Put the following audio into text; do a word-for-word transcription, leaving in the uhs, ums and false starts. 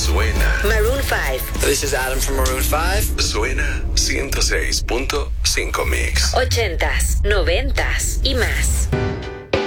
Suena. Maroon five. This is Adam from Maroon five. Suena ciento seis punto cinco Mix. Ochentas, noventas y más.